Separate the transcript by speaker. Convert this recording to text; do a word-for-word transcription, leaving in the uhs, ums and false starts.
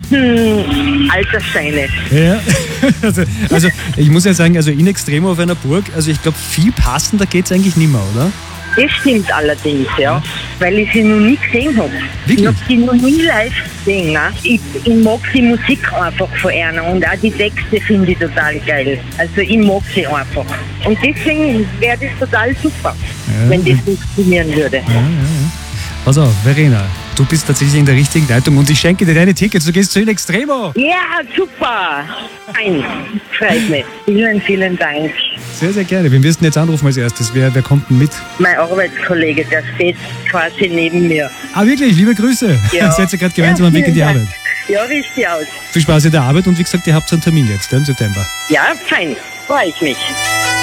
Speaker 1: Hm, Altersscheine.
Speaker 2: Ja, also, also ich muss ja sagen, also in Extremo auf einer Burg, also ich glaube, viel passender geht es eigentlich nicht mehr, oder?
Speaker 1: Das stimmt allerdings, ja. Weil ich sie noch nie gesehen habe. Ich habe sie noch nie live gesehen. Ne? Ich, ich mag die Musik einfach von einer und auch die Texte finde ich total geil. Also ich mag sie einfach. Und deswegen wäre das total super, ja, wenn das funktionieren würde.
Speaker 2: Ja, ja, ja. Pass auf, Verena, du bist tatsächlich in der richtigen Leitung und ich schenke dir deine Tickets. Du gehst zu In Extremo.
Speaker 1: Ja, super. Fein. Freut mich. Vielen, vielen Dank.
Speaker 2: Sehr, sehr gerne. Wen wirst du denn jetzt anrufen als erstes? Wer, wer kommt denn mit?
Speaker 1: Mein Arbeitskollege, der steht quasi neben mir.
Speaker 2: Ah, wirklich? Liebe Grüße.
Speaker 1: Ja.
Speaker 2: Seid ihr gerade gemeinsam
Speaker 1: Ja,
Speaker 2: am Weg in die
Speaker 1: Dank.
Speaker 2: Arbeit?
Speaker 1: Ja, richtig aus.
Speaker 2: Viel Spaß in der Arbeit und wie gesagt, ihr habt so einen Termin jetzt, ja, im September.
Speaker 1: Ja, fein. Freue ich mich.